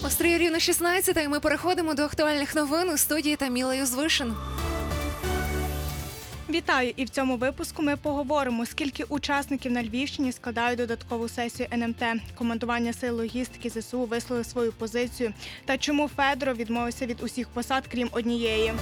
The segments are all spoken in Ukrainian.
Острів рівно 16, і ми переходимо до актуальних новин у студії Таміла Юзвишин. Вітаю! І в цьому випуску ми поговоримо, скільки учасників на Львівщині складають додаткову сесію НМТ. Командування сил логістики ЗСУ висловили свою позицію. Та чому Федоров відмовився від усіх посад, крім однієї.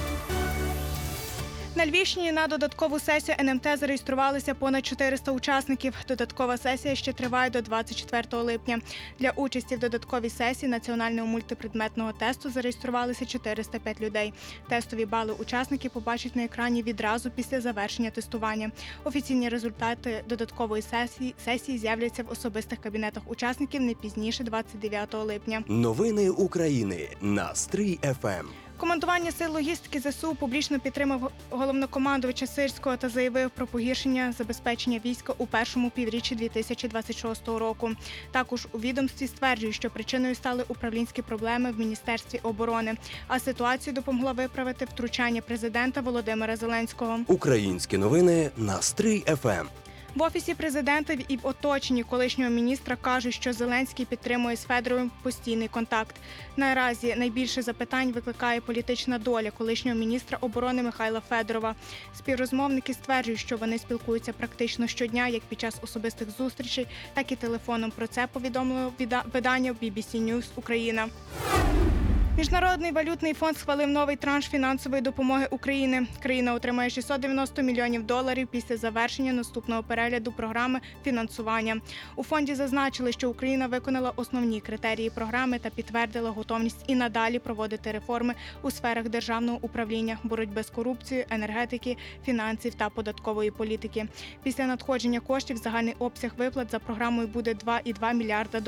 На Львівщині на додаткову сесію НМТ зареєструвалися понад 400 учасників. Додаткова сесія ще триває до 24 липня. Для участі в додатковій сесії національного мультипредметного тесту зареєструвалися 405 людей. Тестові бали учасники побачать на екрані відразу після завершення тестування. Офіційні результати додаткової сесії з'являться в особистих кабінетах учасників не пізніше 29 липня. Новини України на Стрий ФМ. Командування сил логістики ЗСУ публічно підтримав головнокомандувача Сирського та заявив про погіршення забезпечення війська у першому півріччі 2026 року. Також у відомстві стверджують, що причиною стали управлінські проблеми в Міністерстві оборони, а ситуацію допомогло виправити втручання президента Володимира Зеленського. Українські новини на Стрий ФМ. В Офісі президента і в оточенні колишнього міністра кажуть, що Зеленський підтримує з Федоровим постійний контакт. Наразі найбільше запитань викликає політична доля колишнього міністра оборони Михайла Федорова. Співрозмовники стверджують, що вони спілкуються практично щодня, як під час особистих зустрічей, так і телефоном. Про це повідомило видання BBC News Україна. Міжнародний валютний фонд схвалив новий транш фінансової допомоги України. Країна отримає $690 мільйонів після завершення наступного перегляду програми фінансування. У фонді зазначили, що Україна виконала основні критерії програми та підтвердила готовність і надалі проводити реформи у сферах державного управління, боротьби з корупцією, енергетики, фінансів та податкової політики. Після надходження коштів загальний обсяг виплат за програмою буде $2,2 мільярда.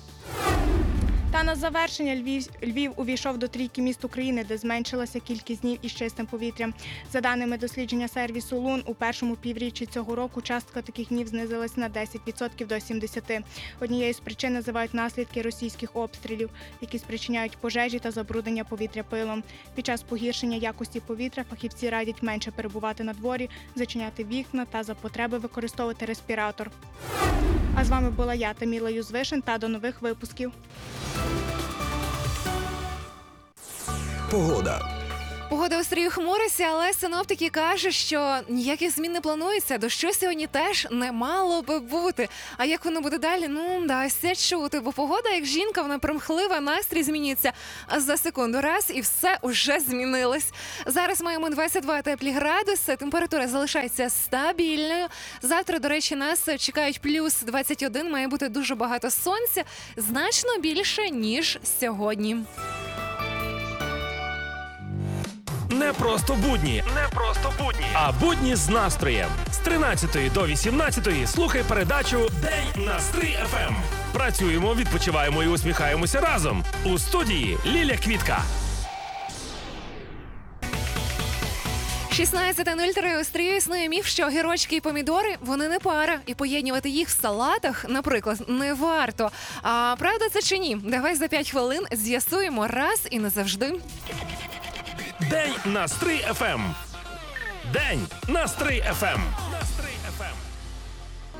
Та на завершення Львів увійшов до трійки міст України, де зменшилася кількість днів із чистим повітрям. За даними дослідження сервісу Лун, у першому півріччі цього року частка таких днів знизилась на 10% до 70%. Однією з причин називають наслідки російських обстрілів, які спричиняють пожежі та забруднення повітря пилом. Під час погіршення якості повітря фахівці радять менше перебувати на дворі, зачиняти вікна та за потреби використовувати респіратор. А з вами була я, Таміла Юзвишин, та до нових випусків. Погода. Погода у Стрию хмуриться, але синоптики кажуть, що ніяких змін не планується. Дощу сьогодні теж не мало би бути. А як воно буде далі? Дасться чути, бо погода, як жінка, вона примхлива, настрій змінюється за секунду раз і все уже змінилось. Зараз маємо 22 теплі градуси, температура залишається стабільною. Завтра, до речі, нас чекають плюс 21, має бути дуже багато сонця, значно більше, ніж сьогодні. Не просто будні, а будні з настроєм. З 13 до 18 слухай передачу «День на Стрий ФМ». Працюємо, відпочиваємо і усміхаємося разом. У студії Ліля Квітка. 16:03 у Стрию існує міф, що огірочки і помідори – вони не пара, і поєднувати їх в салатах, наприклад, не варто. А правда це чи ні? Давай за 5 хвилин з'ясуємо раз і назавжди. День на Стрий ФМ. День на Стрий ФМ.